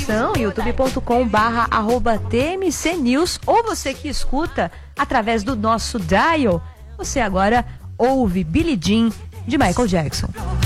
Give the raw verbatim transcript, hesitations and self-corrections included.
transmissão, youtube ponto com barra arroba T M C News, ou você que escuta através do nosso dial, você agora ouve Billie Jean de Michael Jackson.